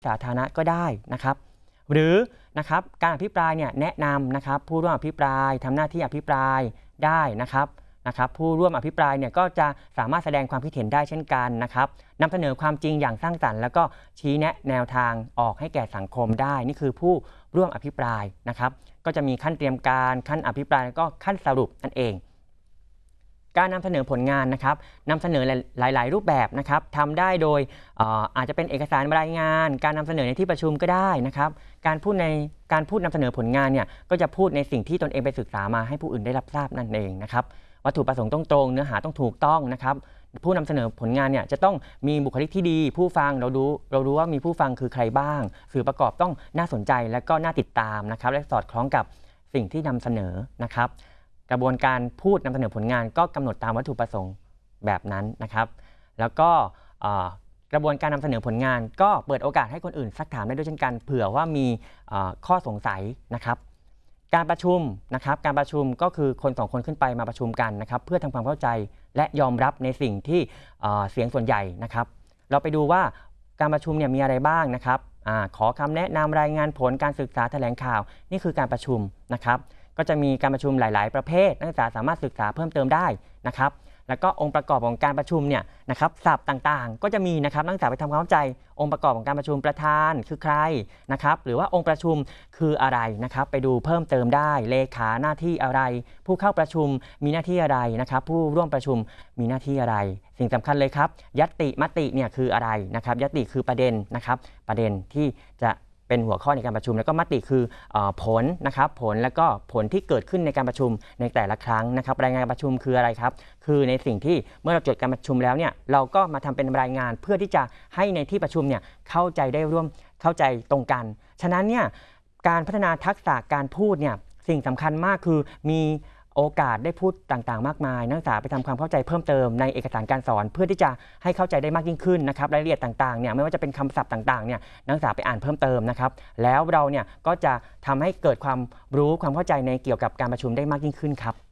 สาธารณะก็ได้นะครับหรือนะครับการอภิปรายเนี่ยแนะนำนะครับผู้ร่วมอภิปรายทำหน้าที่อภิปรายได้นะครับผู้ร่วมอภิปรายเนี่ยก็จะสามารถแสดงความคิดเห็นได้เช่นกันนะครับนำเสนอความจริงอย่างสร้างสรรค์แล้วก็ชี้แนะแนวทางออกให้แก่สังคมได้นี่คือผู้ร่วมอภิปรายนะครับก็จะมีขั้นเตรียมการขั้นอภิปรายแล้วก็ขั้นสรุปนั่นเองการนำเสนอผลงานนะครับนำเสนอหลายๆรูปแบบนะครับทำได้โดยอาจจะเป็นเอกสารรายงานการนำเสนอในที่ประชุมก็ได้นะครับการพูดนำเสนอผลงานเนี่ยก็จะพูดในสิ่งที่ตนเองไปศึกษามาให้ผู้อื่นได้รับทราบนั่นเองนะครับวัตถุประสงค์ต้องตรงเนื้อหาต้องถูกต้องนะครับผู้นำเสนอผลงานเนี่ยจะต้องมีบุคลิกที่ดีผู้ฟังเรารู้ว่ามีผู้ฟังคือใครบ้างสื่อประกอบต้องน่าสนใจและก็น่าติดตามนะครับและสอดคล้องกับสิ่งที่นำเสนอนะครับกระบวนการพูดนำเสนอผลงานก็กำหนดตามวัตถุประสงค์แบบนั้นนะครับแล้วก็กระบวนการนำเสนอผลงานก็เปิดโอกาสให้คนอื่นซักถามได้ด้วยเช่นกันเผื่อว่ามีข้อสงสัยนะครับการประชุมนะครับการประชุมก็คือคน2คนขึ้นไปมาประชุมกันนะครับเพื่อทำความเข้าใจและยอมรับในสิ่งที่เสียงส่วนใหญ่นะครับเราไปดูว่าการประชุมเนี่ยมีอะไรบ้างนะครับขอคำแนะนำรายงานผลการศึกษาแถลงข่าวนี่คือการประชุมนะครับก็จะมีการประชุมหลายๆประเภทนักศึกษาสามารถศึกษาเพิ่มเติมได้นะครับแล้วก็องค์ประกอบของการประชุมเนี่ยนะครับศัพท์ต่างๆก็จะมีนะครับนักศึกษาไปทำความเข้าใจองค์ประกอบของการประชุมประธานคือใครนะครับหรือว่าองค์ประชุมคืออะไรนะครับไปดูเพิ่มเติมได้เลขาหน้าที่อะไรผู้เข้าประชุมมีหน้าที่อะไรนะครับผู้ร่วมประชุมมีหน้าที่อะไรสิ่งสำคัญเลยครับญัตติมติเนี่ยคืออะไรนะครับญัตติคือประเด็นนะครับประเด็นที่จะเป็นหัวข้อในการประชุมแล้วก็มติคือผลนะครับผลแล้วก็ผลที่เกิดขึ้นในการประชุมในแต่ละครั้งนะครับรายงานการประชุมคืออะไรครับคือในสิ่งที่เมื่อเราจดการประชุมแล้วเนี่ยเราก็มาทำเป็นรายงานเพื่อที่จะให้ในที่ประชุมเนี่ยเข้าใจได้ร่วมเข้าใจตรงกันฉะนั้นเนี่ยการพัฒนาทักษะการพูดเนี่ยสิ่งสำคัญมากคือมีโอกาสได้พูดต่างๆมากมายนักศึกษาไปทำความเข้าใจเพิ่มเติมในเอกสารการสอนเพื่อที่จะให้เข้าใจได้มากยิ่งขึ้นนะครับรายละเอียดต่างๆเนี่ยไม่ว่าจะเป็นคำศัพท์ต่างๆเนี่ยนักศึกษาไปอ่านเพิ่มเติมนะครับแล้วเราเนี่ยก็จะทำให้เกิดความรู้ความเข้าใจในเกี่ยวกับการประชุมได้มากยิ่งขึ้นครับ